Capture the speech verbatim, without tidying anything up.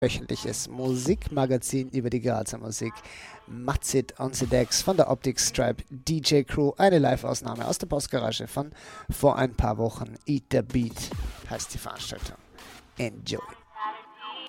wöchentliches Musikmagazin über die Grazer Musik. Matzit on the Decks von der Optic Stripe D J Crew. Eine Live-Ausnahme aus der Postgarage von vor ein paar Wochen. Eat the Beat heißt die Veranstaltung. Enjoy.